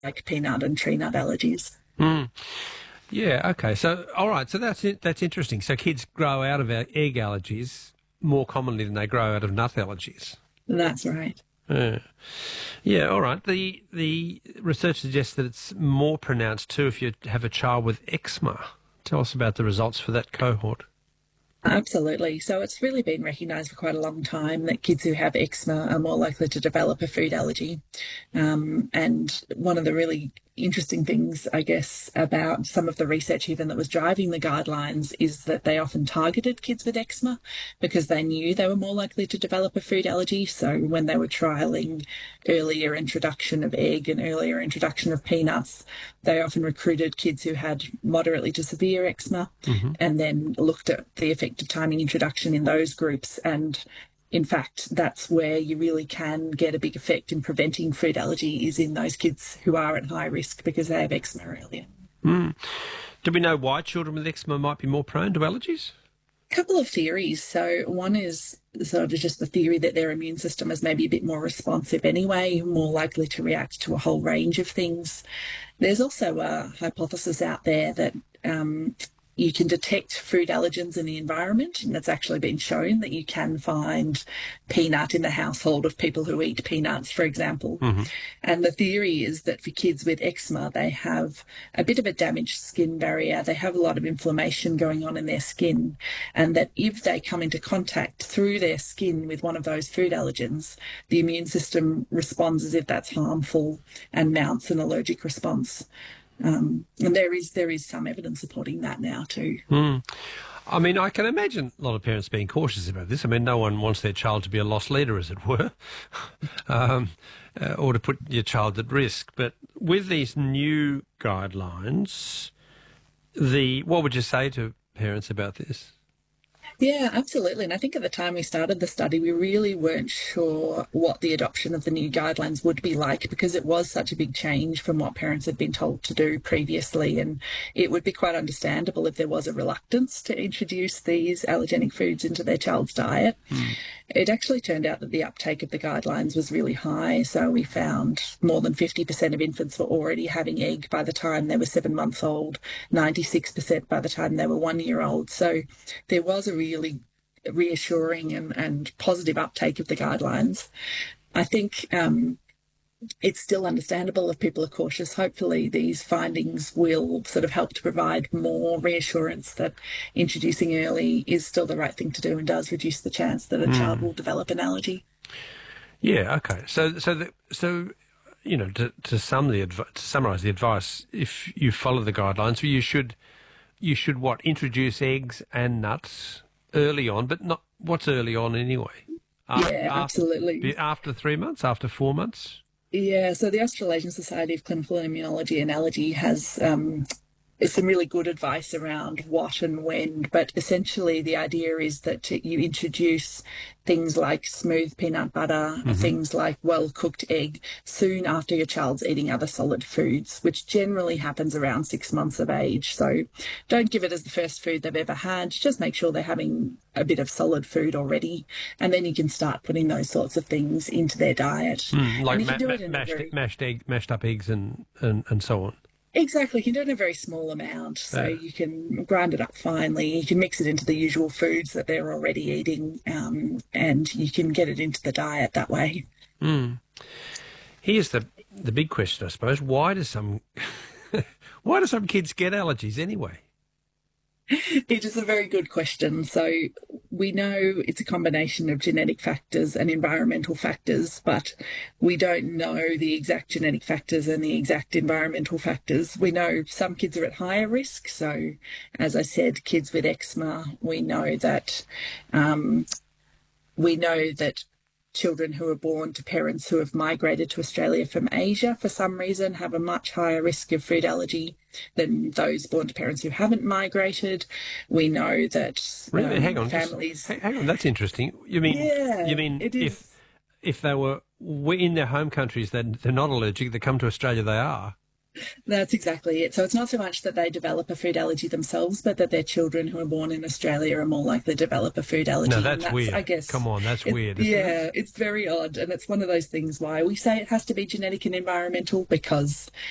like peanut and tree nut allergies. Mm. Yeah, okay. So, all right, so that's interesting. So kids grow out of egg allergies more commonly than they grow out of nut allergies. That's right. Yeah. Yeah, all right. The research suggests that it's more pronounced too if you have a child with eczema. Tell us about the results for that cohort. Absolutely. So it's really been recognised for quite a long time that kids who have eczema are more likely to develop a food allergy. And one of the really interesting things, I guess, about some of the research even that was driving the guidelines is that they often targeted kids with eczema because they knew they were more likely to develop a food allergy. So when they were trialling earlier introduction of egg and earlier introduction of peanuts, they often recruited kids who had moderately to severe eczema and then looked at the effective timing introduction in those groups. And in fact, that's where you really can get a big effect in preventing food allergy is in those kids who are at high risk because they have eczema earlier. Mm. Do we know why children with eczema might be more prone to allergies? A couple of theories. So one is sort of just the theory that their immune system is maybe a bit more responsive anyway, more likely to react to a whole range of things. There's also a hypothesis out there that you can detect food allergens in the environment, and it's actually been shown that you can find peanut in the household of people who eat peanuts, for example. And the theory is that for kids with eczema, they have a bit of a damaged skin barrier. They have a lot of inflammation going on in their skin, and that if they come into contact through their skin with one of those food allergens, the immune system responds as if that's harmful and mounts an allergic response. And there is some evidence supporting that now too. I mean, I can imagine a lot of parents being cautious about this. I mean, no one wants their child to be a lost leader, as it were, or to put your child at risk. But with these new guidelines, what would you say to parents about this? Yeah, absolutely. And I think at the time we started the study, we really weren't sure what the adoption of the new guidelines would be like because it was such a big change from what parents had been told to do previously. And it would be quite understandable if there was a reluctance to introduce these allergenic foods into their child's diet. It actually turned out that the uptake of the guidelines was really high. So we found more than 50% of infants were already having egg by the time they were 7 months old, 96% by the time they were 1 year old. So there was a really reassuring and positive uptake of the guidelines. I think it's still understandable if people are cautious. Hopefully these findings will sort of help to provide more reassurance that introducing early is still the right thing to do and does reduce the chance that a child will develop an allergy. Yeah, okay. So you know, to summarise the advice, if you follow the guidelines, you should what? Introduce eggs and nuts early on, but not what's early on anyway? Absolutely. After 3 months, after 4 months? Yeah, so the Australasian Society of Clinical Immunology and Allergy has some really good advice around what and when, but essentially the idea is that you introduce things like smooth peanut butter, things like well-cooked egg, soon after your child's eating other solid foods, which generally happens around 6 months of age. So don't give it as the first food they've ever had. Just make sure they're having a bit of solid food already, and then you can start putting those sorts of things into their diet. Like mashed up eggs and so on. Exactly. You can do it in a very small amount. So you can grind it up finely. You can mix it into the usual foods that they're already eating, and you can get it into the diet that way. Here's the big question, I suppose. Why do some kids get allergies anyway? It is a very good question. So we know it's a combination of genetic factors and environmental factors, but we don't know the exact genetic factors and the exact environmental factors. We know some kids are at higher risk. So as I said, kids with eczema, we know that children who are born to parents who have migrated to Australia from Asia for some reason have a much higher risk of food allergy than those born to parents who haven't migrated. We know that families... Hang on, that's interesting. You mean if they were in their home countries, then they're not allergic, they come to Australia, they are? That's exactly it. So it's not so much that they develop a food allergy themselves, but that their children who are born in Australia are more likely to develop a food allergy. No, that's weird. I guess. Come on, that's weird. Isn't it? It's very odd. And it's one of those things why we say it has to be genetic and environmental, because